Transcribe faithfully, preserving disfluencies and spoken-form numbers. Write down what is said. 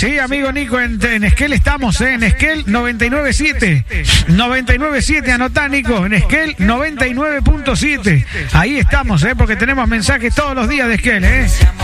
Sí, amigo Nico, en, en Esquel estamos, ¿eh? En Esquel noventa y nueve punto siete. noventa y nueve punto siete, anotá, Nico. En Esquel noventa y nueve punto siete. Ahí estamos, ¿eh? Porque tenemos mensajes todos los días de Esquel, ¿eh?